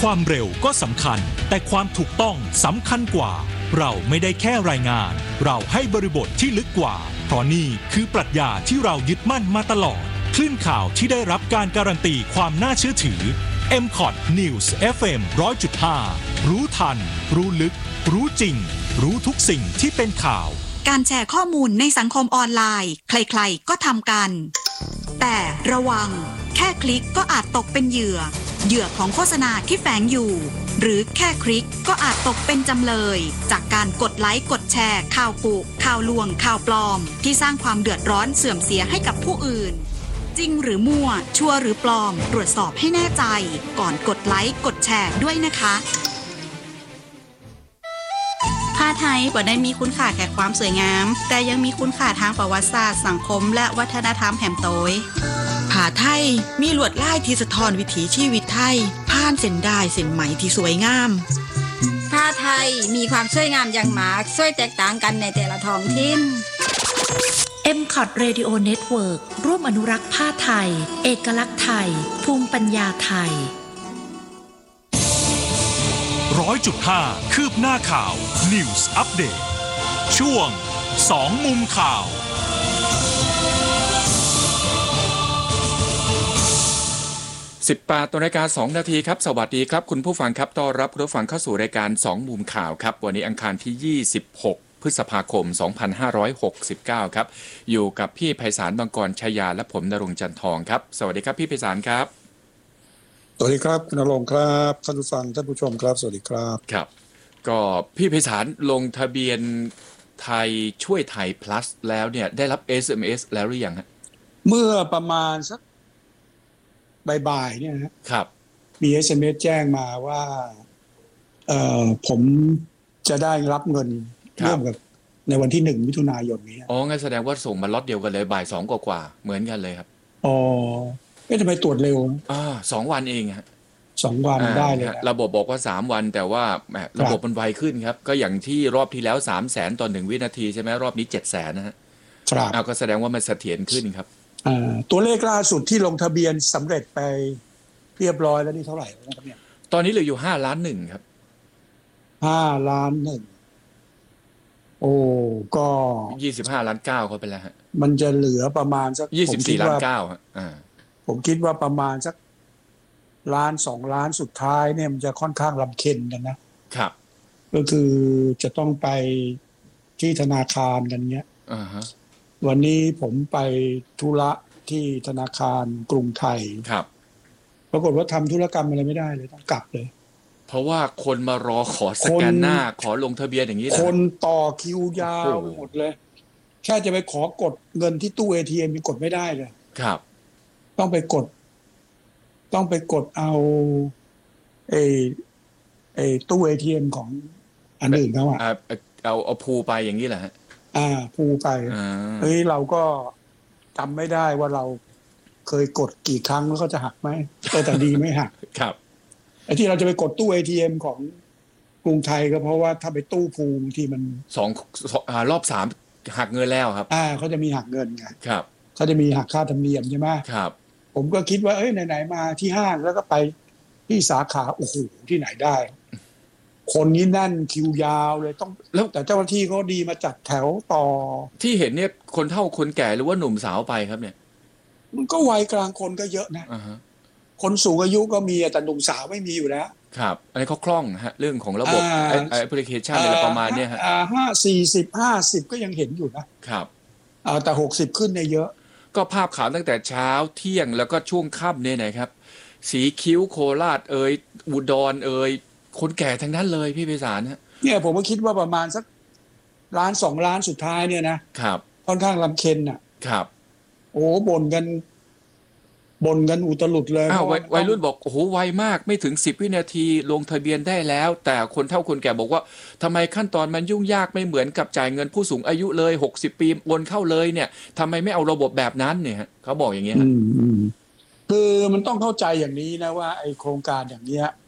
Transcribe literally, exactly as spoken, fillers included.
ความเร็วก็สำคัญแต่ความถูกต้องสำคัญกว่าเราไม่ได้แค่รายงานเราให้บริบทที่ลึกกว่าเพราะนี่คือปรัชญาที่เรายึดมั่นมาตลอดคลื่นข่าวที่ได้รับการการันตีความน่าเชื่อถือ เอ็ม คอท News เอฟ เอ็ม หนึ่งร้อยจุดห้า รู้ทันรู้ลึกรู้จริงรู้ทุกสิ่งที่เป็นข่าวการแชร์ข้อมูลในสังคมออนไลน์ใครๆก็ทำกันแต่ระวังแค่คลิกก็อาจตกเป็นเหยื่อเหยื่อของโฆษณาที่แฝงอยู่หรือแค่คลิกก็อาจตกเป็นจำเลยจากการกดไลค์กดแชร์ข่าวกุข่าวลวงข่าวปลอมที่สร้างความเดือดร้อนเสื่อมเสียให้กับผู้อื่นจริงหรือมั่วชัวร์หรือปลอมตรวจสอบให้แน่ใจก่อนกดไลค์กดแชร์ด้วยนะคะผ้าไทยบ่ได้มีคุณค่าแค่ความสวยงามแต่ยังมีคุณค่าทางประวัติศาสตร์สังคมและวัฒนธรรมแหมโตยผ้าไทยมีลวดลายที่สะท้อนวิถีชีวิตไทยผ่านเส้นด้ายเส้นไหมที่สวยงามผ้าไทยมีความสวยงามอย่างมากสวยแตกต่างกันในแต่ละท้องถิ่นเอ็ม คอท Radio Network ร่วมอนุรักษ์ผ้าไทยเอกลักษณ์ไทยภูมิปัญญาไทยร้อยจุดห้าคืบหน้าข่าว News Update ช่วงสองมุมข่าวสิบแปดนาฬิกาสองนาทีครับสวัสดีครับคุณผู้ฟังครับต้อนรับผู้ฟังเข้าสู่รายการสองมุมข่าวครับวันนี้อังคารที่ยี่สิบหกพฤษภาคมสองพันห้าร้อยหกสิบเก้าครับอยู่กับพี่ไพศาลบังกรชยาและผมณรงค์จันทองครับสวัสดีครับพี่ไพศาลครับสวัสดีครับคุณณรงค์ครับท่านผู้ฟังท่านผู้ชมครับสวัสดีครับครับก็พี่ไพศาลลงทะเบียนไทยช่วยไทย plus แล้วเนี่ยได้รับ เอส เอ็ม เอส แล้วหรือยังฮะเมื่อประมาณสักบ่ายๆเนี่ยนะครับมี เอส เอ็ม เอส แจ้งมาว่าเอ่อผมจะได้รับเงินร่วมกับในวันที่หนึ่งมิถุนายนนี้อ๋องั้นแสดงว่าส่งมาล็อตเดียวกันเลยบ่ายสองกว่าๆเหมือนกันเลยครับอ๋อเอ๊ะทำไมตรวจเร็วอ่าสองวันเองฮะสองวันได้เลยระบบบอกว่าสามวันแต่ว่าแหมระบบมันไวขึ้นครับก็อย่างที่รอบที่แล้ว สามแสน ต่อหนึ่งวินาทีใช่ไหมรอบนี้ เจ็ดแสน นะฮะครับอ้าวก็แสดงว่ามันเสถียรขึ้นครับอ่าตัวเลขล่าสุดที่ลงทะเบียนสำเร็จไปเรียบร้อยแล้วนี่เท่าไหร่แล้วครับเนี่ยตอนนี้เหลืออยู่ห้าล้านหนึ่งครับห้าล้านหนึ่งโอ้ก็ยี่สิบห้าล้านเก้าเข้าไปแล้วฮะมันจะเหลือประมาณสักยี่สิบสี่ล้านเก้าฮะอ่าผมคิดว่าประมาณสักล้านสองล้านสุดท้ายเนี่ยมันจะค่อนข้างลำเค็ญกันนะครับก็คือจะต้องไปที่ธนาคารกันเนี้ยอ่าฮะวันนี้ผมไปธุระที่ธนาคารกรุงไทยครับปรากฏว่าทำธุรกรรมอะไรไม่ได้เลยต้องกลับเลยเพราะว่าคนมารอขอสแกนหน้าขอลงทะเบียนอย่างนี้แหละคนต่อคิวยาวหมดเลยแค่จะไปขอกดเงินที่ตู้ เอ ที เอ็ม ยังกดไม่ได้เลยครับต้องไปกดต้องไปกดเอาไอ้ไอ้ตู้ เอ ที เอ็ม ของอันอื่นเขาอ่ะเอาเอาพูไปอย่างนี้แหละฮะอ่าพูไปเฮ้ยเราก็จำไม่ได้ว่าเราเคยกดกี่ครั้งแล้วเขาจะหักไหมแต่ดีไม่หักครับไอ้ที่เราจะไปกดตู้ เอ ที เอ็ม ของกรุงไทยก็เพราะว่าถ้าไปตู้พูที่มันสองอ่ารอบสามหักเงินแล้วครับอ่าเขาจะมีหักเงินไงครับเขาจะมีหักค่าธรรมเนียมใช่ไหมครับผมก็คิดว่าเอ้ยไหนๆมาที่ห้างแล้วก็ไปที่สาขาโอ้โหที่ไหนได้คนนี้แน่นคิวยาวเลยต้องแล้วแต่เจ้าหน้าที่เขาดีมาจัดแถวต่อที่เห็นเนี่ยคนเฒ่าคนแก่หรือว่าหนุ่มสาวไปครับเนี่ยมันก็วัยกลางคนก็เยอะนะ uh-huh. คนสูงอายุก็มีแต่หนุ่มสาวไม่มีอยู่แล้วครับอันนี้เขาคล่องฮะเรื่องของระบบแอปพลิเคชันอะไรประมาณนี้ฮะอ่าห้าสี่สิบห้าสิบก็ยังเห็นอยู่นะครับอ่าแต่หกสิบขึ้นเนี่ยเยอะก็ภาพข่าวตั้งแต่เช้าเที่ยงแล้วก็ช่วงค่ำเนี่ยนะครับสีคิ้วโคราชเอ่ยอุดรเอ่ยคนแก่ทั้งนั้นเลยพี่ไพศาลฮะเนี่ยผมก็คิดว่าประมาณสักล้านสองล้านสุดท้ายเนี่ยนะครับค่อนข้างลำเค็ญน่ะครับโอ้บ่นกันบ่นกันอุตลุดเลยอ้าววัยรุ่นบอกโอ้โหไวมากไม่ถึงสิบวินาทีลงทะเบียนได้แล้วแต่คนเฒ่าคนแก่บอกว่าทำไมขั้นตอนมันยุ่งยากไม่เหมือนกับจ่ายเงินผู้สูงอายุเลยหกสิบปีโอนเข้าเลยเนี่ยทำไมไม่เอาระบบแบบนั้นเนี่ยเขาบอกอย่างเงี้ยคือมันต้องเข้าใจอย่างนี้นะว่าไอ้โครงการอย่างเนี้ย